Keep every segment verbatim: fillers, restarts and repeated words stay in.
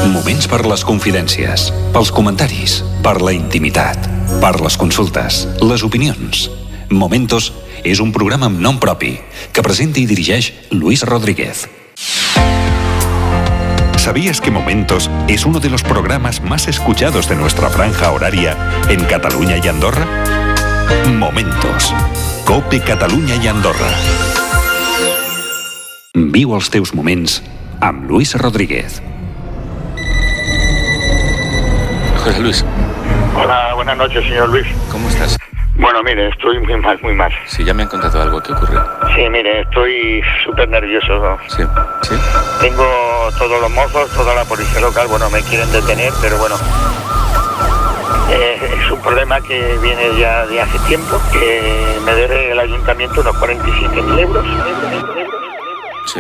Moments per les confidències, pels comentaris, per la intimitat, per les consultes, les opinions. Momentos és un programa amb nom propi que presenta i dirigeix Luis Rodríguez. ¿Sabías que Momentos es uno de los programas más escuchados de nuestra franja horaria en Cataluña y Andorra? Momentos. COPE Catalunya i Andorra. Viu els teus moments amb Luis Rodríguez. José Luis. Hola, buenas noches, señor Luis. ¿Cómo estás? Bueno, mire, estoy muy mal, muy mal. Sí, ya me han contado algo. ¿Qué ocurre? Sí, mire, estoy súper nervioso, ¿no? Sí, sí. Tengo todos los mozos, toda la policía local, bueno, me quieren detener, pero bueno... Eh, es un problema que viene ya de hace tiempo, que me debe el ayuntamiento unos cuarenta y siete mil euros. Sí.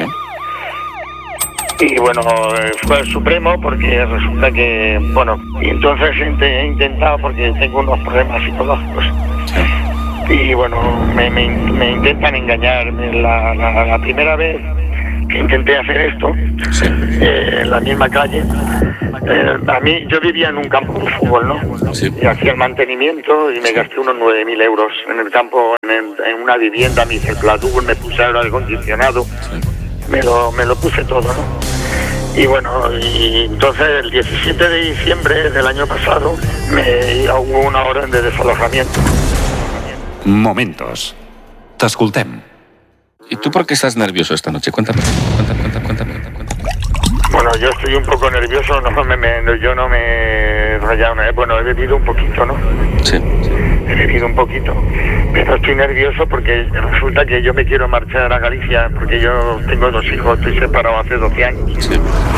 Y bueno, fue al Supremo porque resulta que, bueno, y entonces he intentado, porque tengo unos problemas psicológicos. Sí. Y bueno, me, me, me intentan engañar. La, la, la primera vez que intenté hacer esto, Sí. eh, en la misma calle, eh, a mí, yo vivía en un campo de fútbol, ¿no? Sí. Y hacía el mantenimiento y me gasté unos nueve mil euros en el campo, en, el, en una vivienda, me hice el pladur, me puse aire acondicionado, Sí. me lo, me lo puse todo, ¿no? Y bueno, y entonces el diecisiete de diciembre del año pasado me hubo una orden de desalojamiento. Momentos. T'escoltem. ¿Y tú por qué estás nervioso esta noche? Cuéntame, cuéntame, cuéntame, cuéntame, cuéntame. Bueno, yo estoy un poco nervioso, no me, me, yo no me he rayado, bueno, he bebido un poquito, ¿no? Sí. He bebido un poquito, pero estoy nervioso porque resulta que yo me quiero marchar a Galicia, porque yo tengo dos hijos, estoy separado hace doce años. Sí.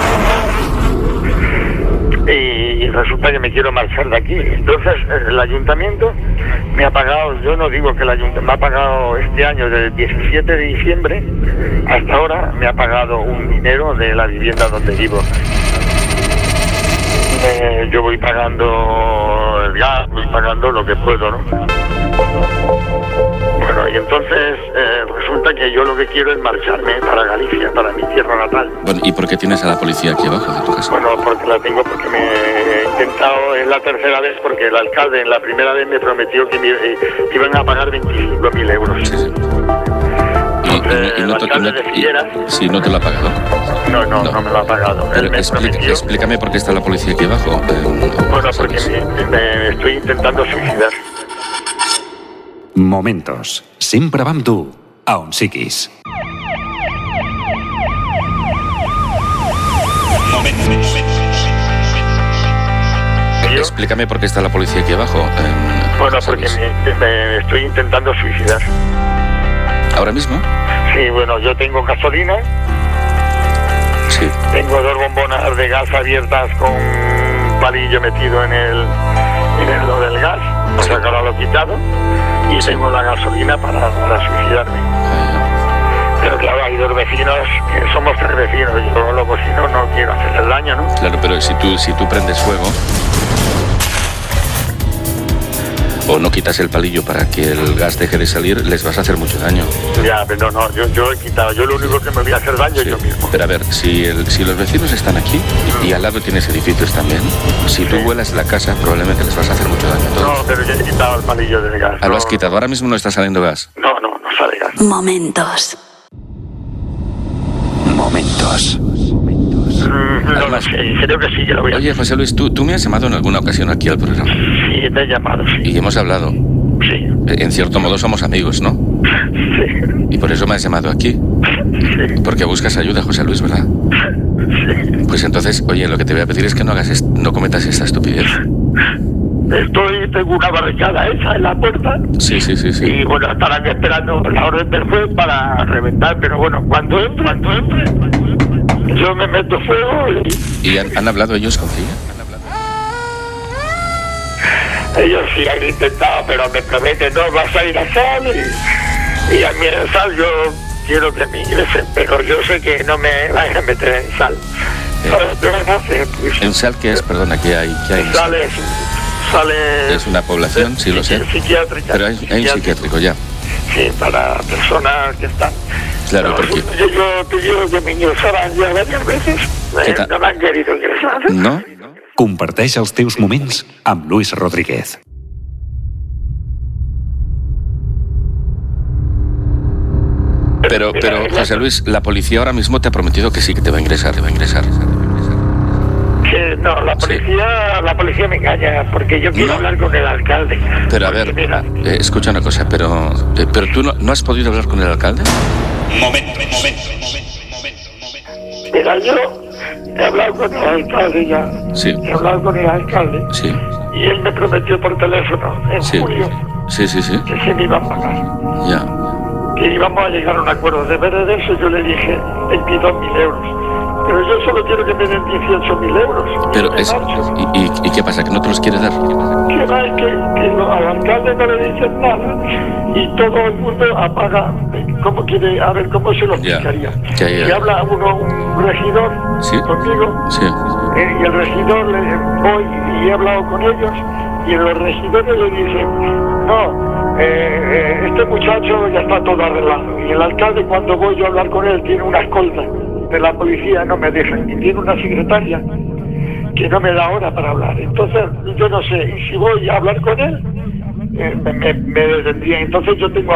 Y resulta que me quiero marchar de aquí. Entonces el ayuntamiento me ha pagado, yo no digo que el ayuntamiento me ha pagado este año, desde el diecisiete de diciembre hasta ahora, me ha pagado un dinero de la vivienda donde vivo. Eh, yo voy pagando el gas, voy pagando lo que puedo, ¿no? Bueno, y entonces eh, resulta que yo lo que quiero es marcharme para Galicia, para mi tierra natal. Bueno, ¿y por qué tienes a la policía aquí abajo de tu casa? Bueno, porque la tengo, porque me he intentado, es la tercera vez, porque el alcalde en la primera vez me prometió que me eh, iban a pagar veinticinco mil euros. Sí, sí. Y, Entonces, y, y, no el te, y, alcalde no, de Figueras... y, sí, no te lo ha pagado. No, no, No. no me lo ha pagado. Pero Él me explica, prometió... explícame por qué está la policía aquí abajo. Eh, Bueno, ¿sabes? porque me, me estoy intentando suicidar. Momentos. Sempre va amb tu, a on siguis. Yo, Explícame por qué está la policía aquí abajo. Eh, bueno, ¿sabes? porque me, me estoy intentando suicidar. ¿Ahora mismo? Sí, bueno, yo tengo gasolina, Sí. tengo dos bombonas de gas abiertas con un palillo metido en el, en el lo del gas, o sea que ahora lo he quitado, y Sí. tengo la gasolina para, para suicidarme. Eh, Pero claro, hay dos vecinos, que somos tres vecinos, yo los vecinos no quiero hacerles daño, ¿no? claro, pero si tú, si tú prendes fuego o no quitas el palillo para que el gas deje de salir, les vas a hacer mucho daño. Ya, pero no, yo, yo he quitado, yo lo único que me voy a hacer daño es Sí. yo mismo. Pero a ver, si, el, si los vecinos están aquí y, y al lado tienes edificios también, si tú Sí. vuelas la casa, probablemente les vas a hacer mucho daño a todos. No, pero yo he quitado el palillo del gas. Ah, lo no, has quitado. Ahora mismo no está saliendo gas. No, no, no sale gas. Momentos. Momentos. Mm, no lo Además- sé, creo que sí que lo voy a Oye, José Luis, tú, tú me has llamado en alguna ocasión aquí al programa Sí, te he llamado, sí. y hemos hablado. Sí, En cierto modo somos amigos, ¿no? sí, Y por eso me has llamado aquí. sí, Porque buscas ayuda, José Luis, ¿verdad? sí. Pues entonces, oye, lo que te voy a pedir es que no hagas est- no cometas esta estupidez. Estoy, tengo una barricada hecha en la puerta Sí, sí, sí, sí. y bueno, estarán esperando la orden del juez para reventar, pero bueno, cuando entre, cuando entre, yo me meto fuego y ¿Y han, han hablado ellos contigo? ellos sí han intentado, pero me prometen, no, vas a ir a sal y, y a mí en sal yo quiero que me ingresen, pero yo sé que no me vayan a meter en sal. Eh, ¿Sabes qué van a hacer? Pues, ¿En Sal qué es? Perdona, ¿qué hay? ¿Qué hay en Sal? sale, sale... Es una población, sí lo sé. Psiquiátrica. Pero hay, hay un psiquiátrico ya. Sí, para personas que están Claro, porque... Yo, yo he pedido que me ingresaran ya varias veces, eh, no me han querido ingresar. ¿No? Comparteix els teus moments amb Luis Rodríguez. Pero, pero, José Luis, la policía ahora mismo te ha prometido que sí, que te va a ingresar, te va a ingresar. Que no, la policía, sí. la policía me engaña, porque yo quiero no. hablar con el alcalde. Pero a ver, mira, eh, escucha una cosa, pero, eh, pero tú no, no has podido hablar con el alcalde. Momento, momento, momento, momento, momento. Mira, yo he hablado con el alcalde ya. Sí. He hablado con el alcalde. Sí. Y él me prometió por teléfono en sí. julio. Sí, sí, sí. Que se me iba a pagar. Ya. Que íbamos a llegar a un acuerdo. De ver de eso yo le dije veintidós mil euros. Pero yo solo quiero que me den dieciocho mil euros. Pero es... ¿Y, y, ¿Y qué pasa? ¿Que no te los quiere dar? Que va, que, que no, al alcalde no le dicen nada y todo el mundo apaga. ¿Cómo quiere? A ver, ¿cómo se lo explicaría? Ya, ya, ya. Si habla uno, un regidor ¿Sí? conmigo, sí. eh, y el regidor le voy y he hablado con ellos y los regidores le dicen, no, eh, eh, este muchacho ya está todo arreglado. Y el alcalde, cuando voy yo a hablar con él, tiene una escolta de la policía, no me dejan, y tiene una secretaria que no me da hora para hablar. Entonces, yo no sé, y si voy a hablar con él, eh, me, me, me detendría. Entonces yo tengo